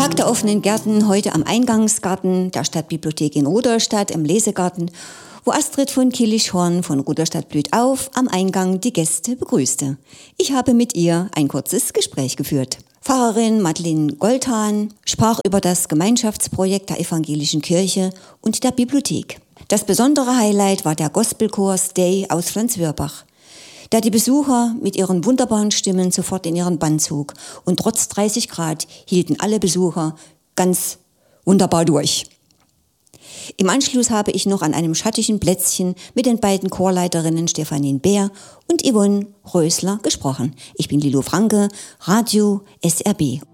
Tag der offenen Gärten heute am Eingangsgarten der Stadtbibliothek in Rudolstadt im Lesegarten, wo Astrid von Killichhorn von Rudolstadt blüht auf am Eingang die Gäste begrüßte. Ich habe mit ihr ein kurzes Gespräch geführt. Pfarrerin Madeleine Goldhahn sprach über das Gemeinschaftsprojekt der evangelischen Kirche und der Bibliothek. Das besondere Highlight war der Gospelchor Stay aus Franzwörbach, der die Besucher mit ihren wunderbaren Stimmen sofort in ihren Bann zog. Und trotz 30 Grad hielten alle Besucher ganz wunderbar durch. Im Anschluss habe ich noch an einem schattigen Plätzchen mit den beiden Chorleiterinnen Stephanien Bär und Yvonne Rösler gesprochen. Ich bin Lilo Franke, Radio SRB.